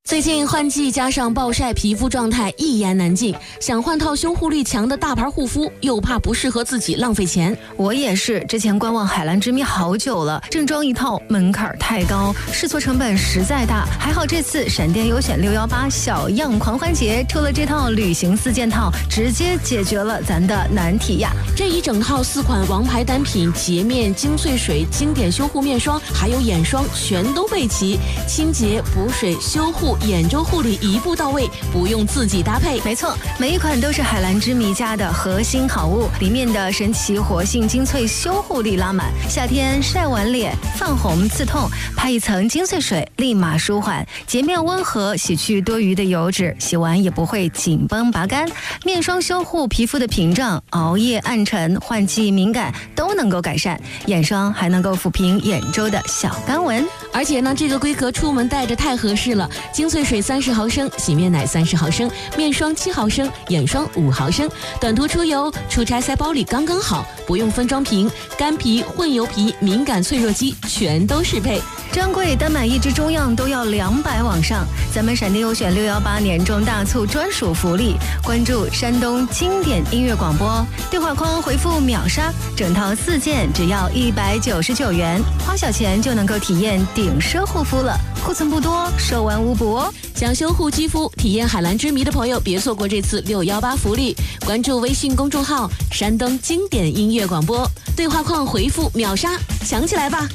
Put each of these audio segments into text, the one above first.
最近换季加上暴晒，皮肤状态一言难尽。想换套修护力强的大牌护肤，又怕不适合自己浪费钱。 我也是，之前观望海蓝之谜好久了，正装一套门槛太高，试错成本实在大。还好这次闪电优选618小样狂欢节出了这套旅行4件套，直接解决了咱的难题呀！ 这一整套4款王牌单品，洁面、精粹水、经典修护面霜，还有眼霜，全都备齐，清洁、补水、修护、眼周护理一步到位，不用自己搭配。 没错，每一款都是海蓝之谜家的核心好物，里面的神奇活性精粹修护力拉满，夏天晒完脸泛红刺痛，拍一层精粹水立马舒缓，洁面温和，洗去多余的油脂，洗完也不会紧绷拔干。面霜修护皮肤的屏障，熬夜暗沉、换季敏感都能够改善，眼霜还能够抚平眼周的小干纹。 而且呢，这个规格出门带着太合适了，精粹水30毫升，洗面奶30毫升，面霜7毫升，眼霜5毫升，短途出游、出差塞包里刚刚好，不用分装瓶，干皮、混油皮、敏感脆弱肌全都适配。 专柜单买1支中样都要200往上，咱们闪电优选618年中大促专属福利，关注山东经典音乐广播，对话框回复秒杀，整套4件只要199元，花小钱就能够体验顶奢护肤了，库存不多，售完无补哦。 想修护肌肤、体验海蓝之谜的朋友，别错过这次618福利，关注微信公众号山东经典音乐广播，对话框回复秒杀，抢起来吧。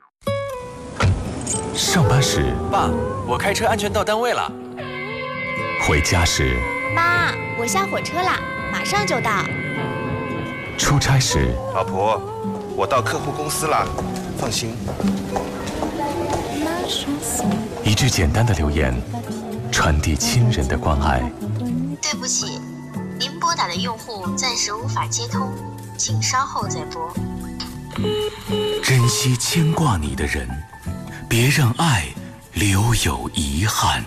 上班时， 爸，我开车安全到单位了。 回家时， 妈，我下火车啦，马上就到。 出差时， 老婆，我到客户公司啦，放心。 一句简单的留言，传递亲人的关爱。 对不起，您拨打的用户暂时无法接通，请稍后再拨。 珍惜牵挂你的人，别让爱留有遗憾。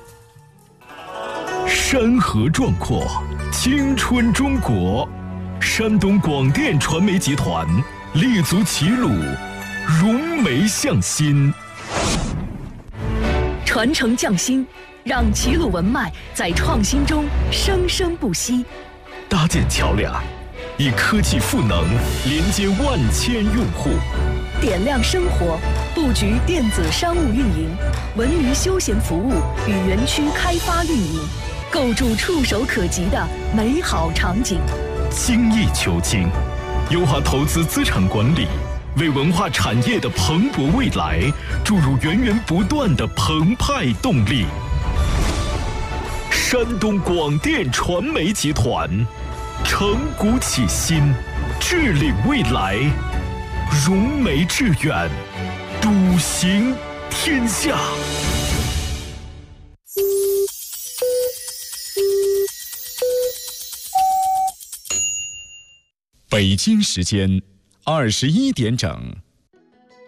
山河壮阔，青春中国，山东广电传媒集团立足齐鲁，融媒向心， 传承匠心，让齐鲁文脉在创新中生生不息。 搭建桥梁，以科技赋能连接万千用户。 点亮生活，布局电子商务运营、文娱休闲服务与园区开发运营，构筑触手可及的美好场景。 精益求精，优化投资资产管理，为文化产业的蓬勃未来注入源源不断的澎湃动力。山东广电传媒集团，承古启新，致领未来，融媒致远，笃行天下。 北京时间21点整。